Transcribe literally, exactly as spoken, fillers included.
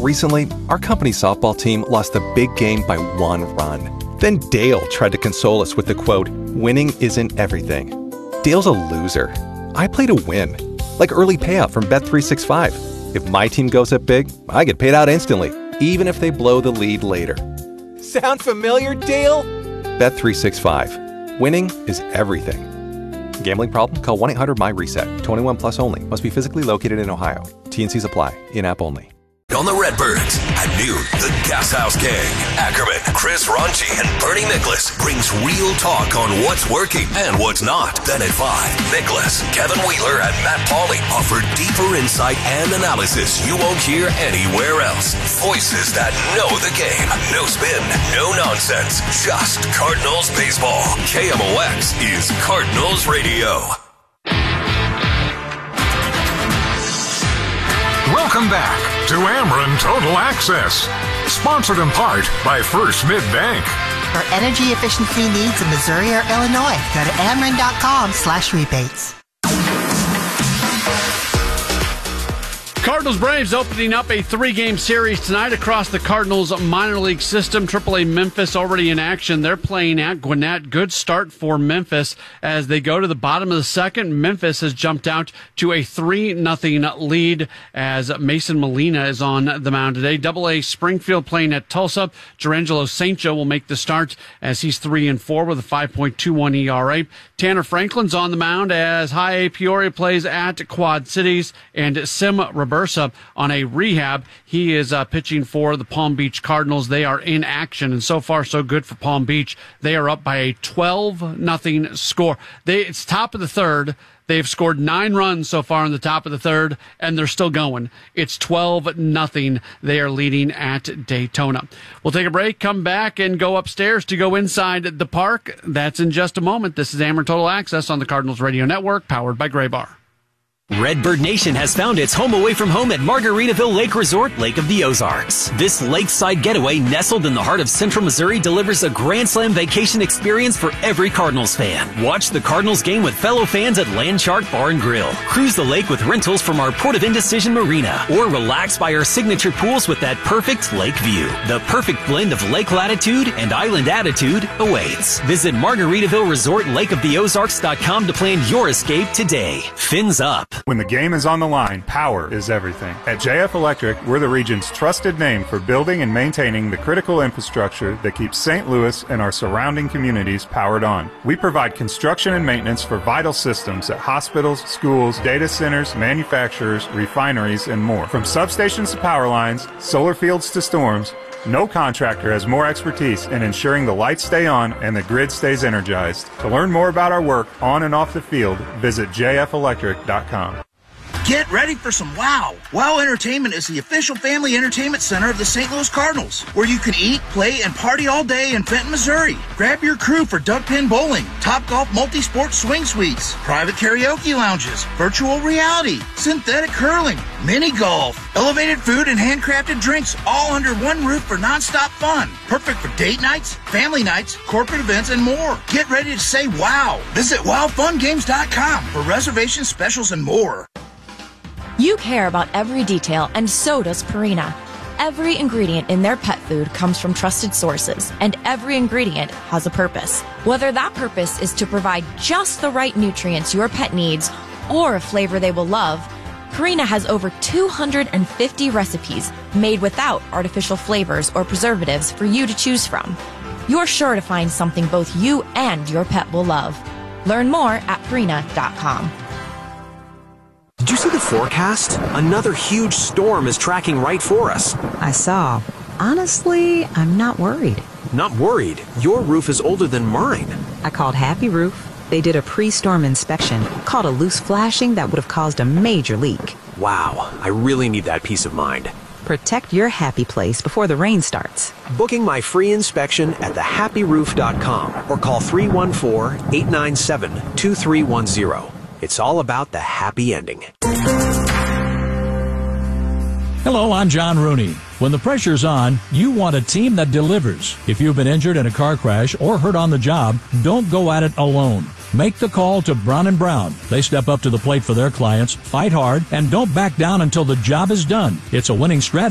Recently, our company softball team lost a big game by one run. Then Dale tried to console us with the quote, "Winning isn't everything." Dale's a loser. I play to win, like early payout from Bet three sixty-five. If my team goes up big, I get paid out instantly, even if they blow the lead later. Sound familiar, Dale? Bet three sixty-five. Winning is everything. Gambling problem? Call one eight hundred M Y RESET. twenty-one plus only. Must be physically located in Ohio. T N Cs apply. In-app only. On the Redbirds at noon, the Gas House Gang, Ackerman, Chris Ronchi, and Bernie Nicholas brings real talk on what's working and what's not. Then at five, Nicholas, Kevin Wheeler, and Matt Pauley offer deeper insight and analysis you won't hear anywhere else. Voices that know the game. No spin, no nonsense, just Cardinals baseball. K M O X is Cardinals Radio. Welcome back to Ameren Total Access, sponsored in part by First Mid-Bank. For energy efficiency needs in Missouri or Illinois, go to ameren.com slash rebates. Cardinals Braves opening up a three-game series tonight across the Cardinals minor league system. triple A Memphis already in action. They're playing at Gwinnett. Good start for Memphis as they go to the bottom of the second. Memphis has jumped out to a three nothing lead as Mason Molina is on the mound today. double A Springfield playing at Tulsa. Gerangelo Saint Joe will make the start as he's three and four with a five point two one E R A. Tanner Franklin's on the mound as High A Peoria plays at Quad Cities, and Sim Robersa on a rehab. He is uh, pitching for the Palm Beach Cardinals. They are in action, and so far so good for Palm Beach. They are up by a twelve nothing score. They, it's top of the third. They've scored nine runs so far in the top of the third, and they're still going. It's twelve nothing. They are leading at Daytona. We'll take a break, come back, and go upstairs to go inside the park. That's in just a moment. This is Ameren Total Access on the Cardinals Radio Network, powered by Gray Bar. Redbird Nation has found its home away from home at Margaritaville Lake Resort, Lake of the Ozarks. This lakeside getaway, nestled in the heart of central Missouri, delivers a Grand Slam vacation experience for every Cardinals fan. Watch the Cardinals game with fellow fans at Landshark Bar and Grill. Cruise the lake with rentals from our Port of Indecision Marina, or relax by our signature pools with that perfect lake view. The perfect blend of lake latitude and island attitude awaits. Visit Margaritaville Resort Lake of the Ozarks dot com to plan your escape today. Fins up. When the game is on the line, power is everything. At J F Electric, we're the region's trusted name for building and maintaining the critical infrastructure that keeps Saint Louis and our surrounding communities powered on. We provide construction and maintenance for vital systems at hospitals, schools, data centers, manufacturers, refineries, and more. From substations to power lines, solar fields to storms, no contractor has more expertise in ensuring the lights stay on and the grid stays energized. To learn more about our work on and off the field, visit j f electric dot com. Get ready for some wow. Wow Entertainment is the official family entertainment center of the Saint Louis Cardinals, where you can eat, play, and party all day in Fenton, Missouri. Grab your crew for duck pin bowling, Topgolf multi-sport swing suites, private karaoke lounges, virtual reality, synthetic curling, mini golf, elevated food and handcrafted drinks, all under one roof for nonstop fun. Perfect for date nights, family nights, corporate events, and more. Get ready to say wow. Visit wow fun games dot com for reservations, specials, and more. You care about every detail, and so does Purina. Every ingredient in their pet food comes from trusted sources, and every ingredient has a purpose. Whether that purpose is to provide just the right nutrients your pet needs or a flavor they will love, Purina has over two hundred fifty recipes made without artificial flavors or preservatives for you to choose from. You're sure to find something both you and your pet will love. Learn more at purina dot com. Did you see the forecast? Another huge storm is tracking right for us. I saw. Honestly, I'm not worried. Not worried? Your roof is older than mine. I called Happy Roof. They did a pre-storm inspection, caught a loose flashing that would have caused a major leak. Wow, I really need that peace of mind. Protect your happy place before the rain starts. Booking my free inspection at the happy roof dot com or call three one four, eight nine seven, two three one zero. It's all about the happy ending. Hello, I'm John Rooney. When the pressure's on, you want a team that delivers. If you've been injured in a car crash or hurt on the job, don't go at it alone. Make the call to Brown and Brown. They step up to the plate for their clients, fight hard, and don't back down until the job is done. It's a winning strategy.